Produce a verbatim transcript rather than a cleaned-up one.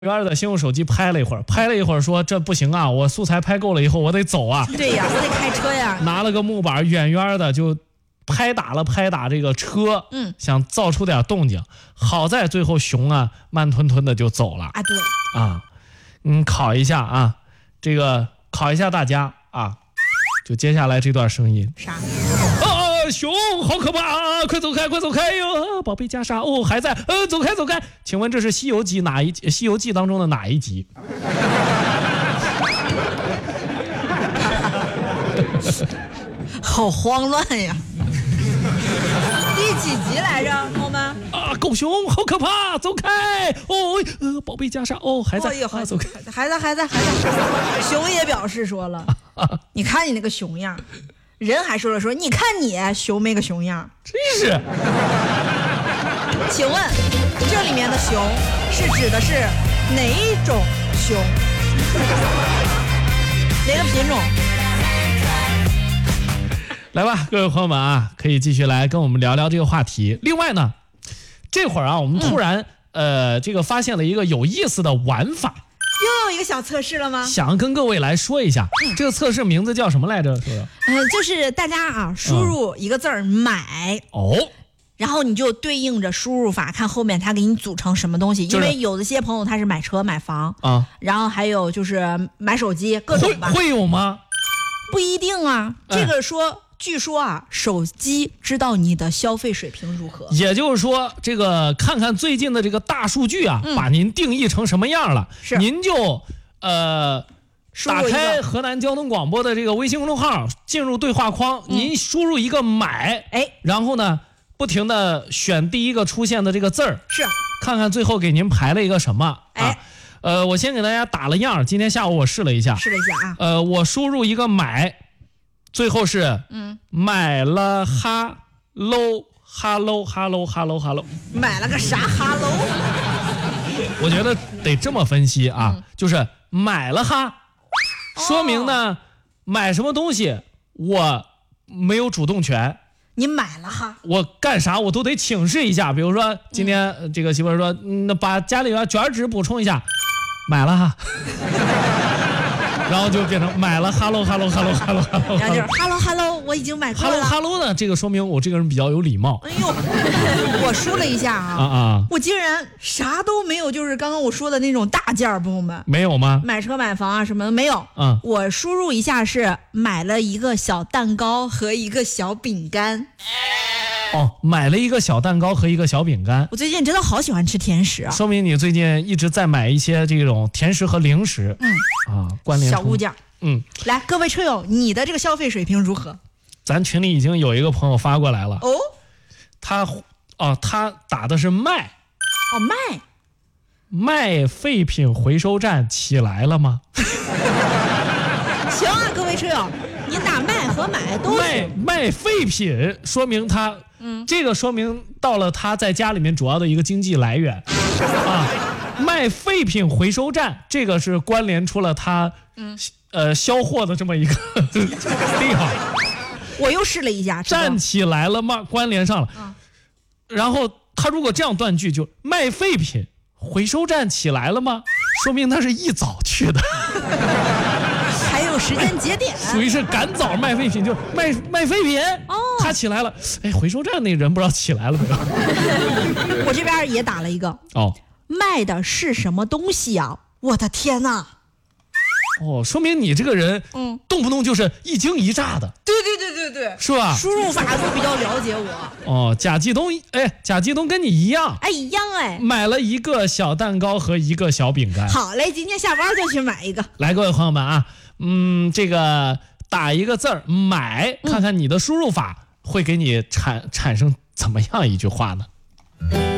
远的先用手机拍了一会儿，拍了一会儿说这不行啊，我素材拍够了以后我得走啊。 对呀，我得开车呀。 拿了个木板，远远的就拍打了拍打这个车，嗯，想造出点动静。好在最后熊啊慢吞吞的就走了啊。对啊，嗯，考一下啊，这个考一下大家啊，就接下来这段声音。 啥？ 熊好可怕啊！快走开，快走开哟！宝贝袈裟哦还在，呃，走开走开。请问这是《西游记》哪一《西游记》当中的哪一集？ 好慌乱呀！第几集来着，朋友们？ 啊，狗熊好可怕，走开！哦，呃，宝贝袈裟哦还在， 哦、 啊，走开， 还在还在还在。熊也表示说了，你看你那个熊样。人还说了说，你看你熊没个熊样， 真是。 请问这里面的熊是指的是哪一种熊？哪个品种？ 来吧，各位朋友们啊，可以继续来跟我们聊聊这个话题。另外呢，这会儿啊，我们突然、嗯、呃，这个发现了一个有意思的玩法。 又有一个小测试了吗？ 想跟各位来说一下，嗯、这个测试名字叫什么来着？说的， 嗯、呃，就是大家啊，输入一个字儿、嗯、买哦， 然后你就对应着输入法，看后面它给你组成什么东西。因为有的些朋友他是买车、买房啊，然后还有就是买手机，各种吧。 会会有吗？ 不一定啊，这个说。哎据说啊，手机知道你的消费水平如何， 也就是说，这个看看最近的这个大数据啊，嗯、把您定义成什么样了， 是您就呃打开河南交通广播的这个微信公众号，进入对话框，嗯、您输入一个买，哎，然后呢，不停的选第一个出现的这个字儿， 是看看最后给您排了一个什么，哎。啊呃，我先给大家打了样，今天下午我试了一下， 试了一下啊， 呃，我输入一个买。最后是嗯，买了哈喽哈喽哈喽哈喽哈喽， 买了个啥哈喽？ 我觉得得这么分析啊，嗯、就是买了哈，说明呢、哦、买什么东西我没有主动权。 你买了哈， 我干啥我都得请示一下。比如说今天、嗯、这个媳妇说，那、嗯、把家里边卷纸补充一下，买了哈。然后就变成买了哈喽哈喽哈喽哈喽哈喽， 然后就是哈喽哈喽，我已经买过了。 哈喽哈喽呢，这个说明我这个人比较有礼貌。 哎呦，我输了一下啊啊啊！我竟然啥都没有，就是刚刚我说的那种大件儿，朋友们。 没有吗？ 买车买房啊什么的没有。嗯，我输入一下是买了一个小蛋糕和一个小饼干。 哦，买了一个小蛋糕和一个小饼干。 我最近真的好喜欢吃甜食啊！ 说明你最近一直在买一些这种甜食和零食。嗯啊，关联小物件。嗯，来，各位车友，你的这个消费水平如何？ 咱群里已经有一个朋友发过来了。哦，他哦，他打的是卖。 哦，卖。 卖废品回收站起来了吗？ 行啊，各位车友，你打卖和买都卖卖废品，说明他。嗯，这个说明到了他在家里面主要的一个经济来源啊，卖废品回收站，这个是关联出了他嗯呃销货的这么一个地方。 我又试了一下， 站起来了吗？关联上了。嗯、然后他如果这样断句，就卖废品回收站起来了吗？说明他是一早去的。 还有时间节点， 属于是赶早卖废品，就卖卖废品。哦，他起来了，哎，回收站那人不知道起来了没有？ 我这边也打了一个。哦，卖的是什么东西啊？我的天哪！ 哦，说明你这个人，嗯，动不动就是一惊一乍的。 对对对对对， 是吧？ 输入法都比较了解我。 哦，贾继东，哎，贾继东跟你一样， 哎，一样哎， 买了一个小蛋糕和一个小饼干。 好嘞，今天下班就去买一个。 来，各位朋友们啊。嗯，这个打一个字儿买，看看你的输入法会给你产产生怎么样一句话呢？